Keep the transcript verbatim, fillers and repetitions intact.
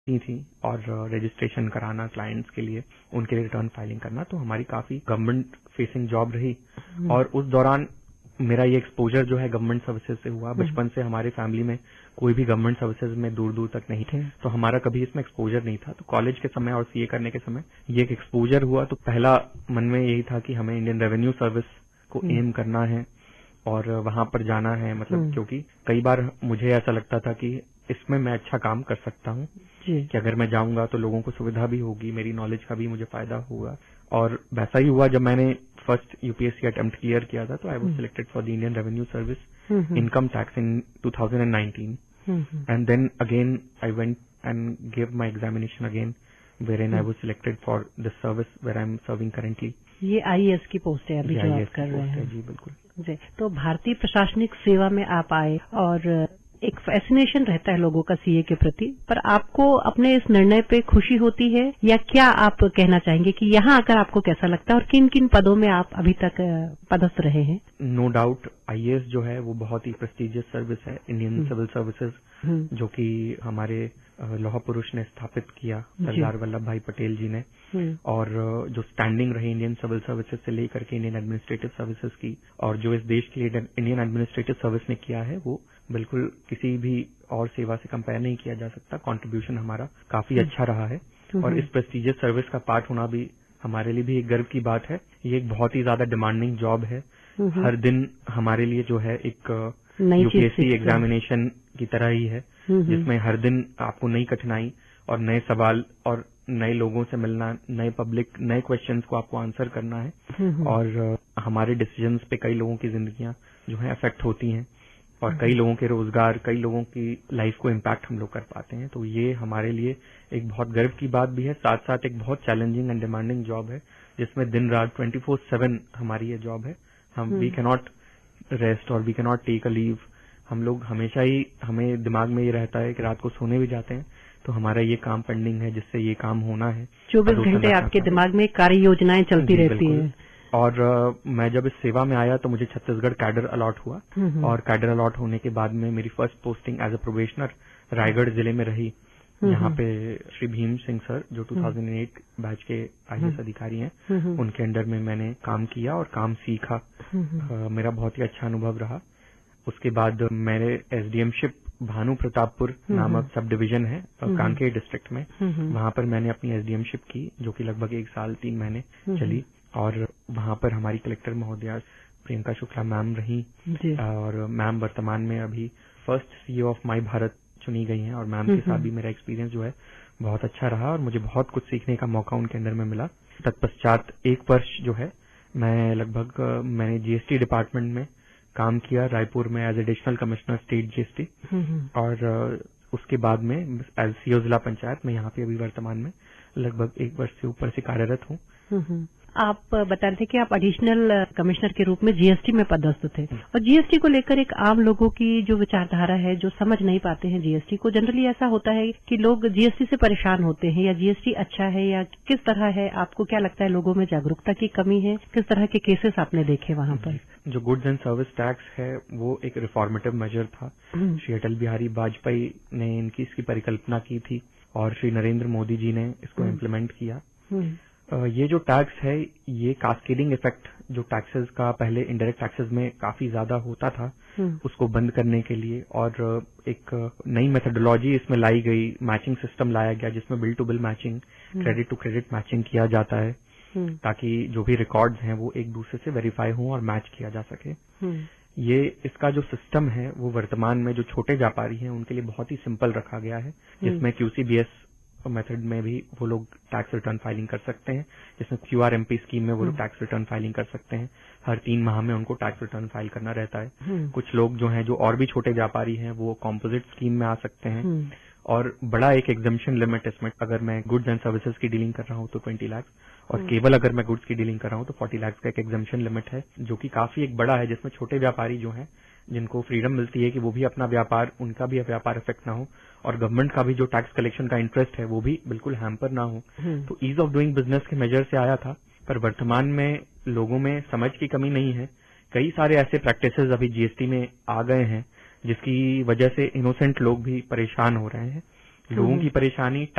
की थी और रजिस्ट्रेशन कराना क्लाइंट्स के लिए, उनके लिए रिटर्न फाइलिंग करना, तो हमारी काफी गवर्नमेंट फेसिंग जॉब रही। और उस दौरान मेरा ये एक्सपोजर जो है गवर्नमेंट सर्विसेज से हुआ। बचपन से हमारे फैमिली में कोई भी गवर्नमेंट सर्विसेज में दूर दूर तक नहीं थे, तो हमारा कभी इसमें एक्सपोजर नहीं था। तो कॉलेज के समय और सीए करने के समय ये एक एक्सपोजर हुआ, तो पहला मन में यही था कि हमें इंडियन रेवेन्यू सर्विस को एम करना है और वहां पर जाना है। मतलब क्योंकि कई बार मुझे ऐसा लगता था कि इसमें मैं अच्छा काम कर सकता हूँ कि अगर मैं जाऊंगा तो लोगों को सुविधा भी होगी, मेरी नॉलेज का भी मुझे फायदा होगा। और वैसा ही हुआ। जब मैंने फर्स्ट यूपीएससी अटेम्प्ट क्लियर किया था तो I was selected for the Indian revenue service income tax in two thousand nineteen, and then again I went and give my examination again wherein I was selected for the service where I am serving currently. ये IAS की post है अभी जो आप कर रहे हैं। जी बिल्कुल जी। तो भारतीय प्रशासनिक सेवा में आप आए और एक फैसिनेशन रहता है लोगों का सीए के प्रति, पर आपको अपने इस निर्णय पे खुशी होती है या क्या आप कहना चाहेंगे कि यहाँ आकर आपको कैसा लगता है और किन किन पदों में आप अभी तक पदस्थ रहे हैं? नो डाउट आईएएस जो है वो बहुत ही प्रेस्टिजियस सर्विस है, इंडियन सिविल सर्विसेज, जो कि हमारे लौह पुरुष ने स्थापित किया, सरदार वल्लभ भाई पटेल जी ने। और जो स्टैंडिंग रही इंडियन सिविल सर्विसेज से लेकर के इंडियन एडमिनिस्ट्रेटिव सर्विसेज की, और जो इस देश के लिए इंडियन एडमिनिस्ट्रेटिव सर्विस ने किया है, वो बिल्कुल किसी भी और सेवा से कंपेयर नहीं किया जा सकता। कंट्रीब्यूशन हमारा काफी अच्छा रहा है और इस प्रेस्टिजियस सर्विस का पार्ट होना भी हमारे लिए भी एक गर्व की बात है। ये एक बहुत ही ज्यादा डिमांडिंग जॉब है। हर दिन हमारे लिए जो है एक यूपीएससी एग्जामिनेशन की तरह ही है, जिसमें हर दिन आपको नई कठिनाई और नए सवाल और नए लोगों से मिलना, नए पब्लिक, नए क्वेश्चंस को आपको आंसर करना है। और हमारे डिसीजंस पे कई लोगों की जिंदगियां जो है अफेक्ट होती हैं और कई लोगों के रोजगार, कई लोगों की लाइफ को इम्पैक्ट हम लोग कर पाते हैं। तो ये हमारे लिए एक बहुत गर्व की बात भी है, साथ साथ एक बहुत चैलेंजिंग एंड डिमांडिंग जॉब है, जिसमें दिन रात ट्वेंटी फोर सेवन हमारी ये जॉब है। हम वी कैन नॉट रेस्ट और we can not take a leave. हम लोग हमेशा ही, हमें दिमाग में ये रहता है कि रात को सोने भी जाते हैं तो हमारा ये काम पेंडिंग है, जिससे ये काम होना है। चौबीस घंटे आपके दिमाग में कार्य योजनाएं चलती रहती है। और uh, मैं जब इस सेवा में आया तो मुझे छत्तीसगढ़ कैडर अलॉट हुआ और कैडर अलॉट होने के बाद में मेरी first posting as a probationer Raigarh जिले में रही, जहाँ पे श्री भीम सिंह सर जो टू थाउजेंड एट बैच के आईएएस अधिकारी हैं, उनके अंडर में मैंने काम किया और काम सीखा। uh, मेरा बहुत ही अच्छा अनुभव रहा। उसके बाद मेरे एसडीएमशिप भानु प्रतापपुर नामक सब डिवीजन है कांकेर डिस्ट्रिक्ट में, वहां पर मैंने अपनी एसडीएमशिप की, जो कि लगभग एक साल तीन महीने चली। और वहां पर हमारी कलेक्टर महोदया प्रियंका शुक्ला मैम रही और मैम वर्तमान में अभी first CEO of my Bharat चुनी गई हैं। और मैम के साथ भी मेरा एक्सपीरियंस जो है बहुत अच्छा रहा और मुझे बहुत कुछ सीखने का मौका उनके अंदर में मिला। तत्पश्चात एक वर्ष जो है मैं लगभग मैंने जीएसटी डिपार्टमेंट में काम किया रायपुर में as additional commissioner state GST, और उसके बाद में एज सीईओ जिला पंचायत में यहाँ पे अभी वर्तमान में लगभग एक वर्ष से ऊपर से कार्यरत हूँ। आप बता रहे थे कि आप एडिशनल कमिश्नर के रूप में जीएसटी में पदस्थ थे, और जीएसटी को लेकर एक आम लोगों की जो विचारधारा है, जो समझ नहीं पाते हैं जीएसटी को, जनरली ऐसा होता है कि लोग जीएसटी से परेशान होते हैं, या जीएसटी अच्छा है या किस तरह है? आपको क्या लगता है, लोगों में जागरूकता की कमी है? किस तरह के केसेस आपने देखे वहां पर? जो गुड्स एंड सर्विस टैक्स है वो एक रिफॉर्मेटिव मेजर था। श्री अटल बिहारी वाजपेयी ने इनकी इसकी परिकल्पना की थी और श्री नरेंद्र मोदी जी ने इसको इम्प्लीमेंट किया। ये जो टैक्स है, ये कास्केडिंग इफेक्ट जो टैक्सेस का पहले इनडायरेक्ट टैक्सेस में काफी ज्यादा होता था, उसको बंद करने के लिए और एक नई मेथोडोलॉजी इसमें लाई गई, मैचिंग सिस्टम लाया गया, जिसमें bill to bill matching, credit to credit matching किया जाता है, ताकि जो भी रिकॉर्ड्स हैं वो एक दूसरे से वेरीफाई हों और मैच किया जा सके। ये इसका जो सिस्टम है वो वर्तमान में जो छोटे व्यापारी हैं उनके लिए बहुत ही सिंपल रखा गया है, जिसमें क्यूसीबीएस मेथड में भी वो लोग टैक्स रिटर्न फाइलिंग कर सकते हैं, जिसमें क्यूआरएमपी स्कीम में वो लोग टैक्स रिटर्न फाइलिंग कर सकते हैं। हर तीन माह में उनको टैक्स रिटर्न फाइल करना रहता है। कुछ लोग जो हैं, जो और भी छोटे व्यापारी हैं, वो कॉम्पोजिट स्कीम में आ सकते हैं। और बड़ा एक एग्जम्पशन लिमिट इसमें, अगर मैं गुड्स एंड सर्विसेज की डीलिंग कर रहा हूँ तो ट्वेंटी लाख, और केवल अगर मैं गुड्स की डीलिंग कर रहा हूँ तो फोर्टी लाख का एक एग्जम्पशन लिमिट है, जो कि काफी एक बड़ा है, जिसमें छोटे व्यापारी जो हैं, जिनको फ्रीडम मिलती है कि वो भी अपना व्यापार, उनका भी व्यापार इफेक्ट ना हो और गवर्नमेंट का भी जो टैक्स कलेक्शन का इंटरेस्ट है वो भी बिल्कुल हैम्पर ना हो। तो ईज ऑफ डूइंग बिजनेस के मेजर से आया था, पर वर्तमान में लोगों में समझ की कमी नहीं है। कई सारे ऐसे प्रैक्टिसेस अभी जीएसटी में आ गए हैं, जिसकी वजह से इनोसेंट लोग भी परेशान हो रहे हैं। लोगों की परेशानी